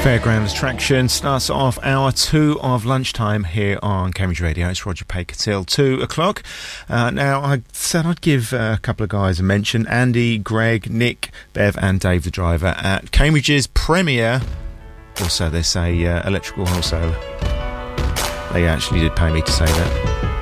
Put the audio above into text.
Fairgrounds Traction starts off hour 2 of lunchtime here on Cambridge Radio. It's Roger Paker till 2 o'clock. Now, I said I'd give a couple of guys a mention. Andy, Greg, Nick, Bev and Dave the driver at Cambridge's premier, also they say electrical wholesaler. They actually did pay me to say that.